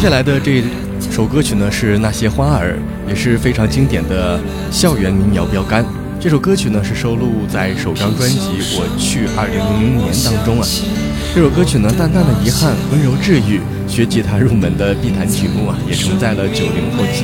下来的这首歌曲呢是《那些花儿》，也是非常经典的校园民谣标杆。这首歌曲呢是收录在首张专辑《我去2000年》当中啊。这首歌曲呢淡淡的遗憾，温柔治愈，学吉他入门的必弹曲目啊，也承载了90后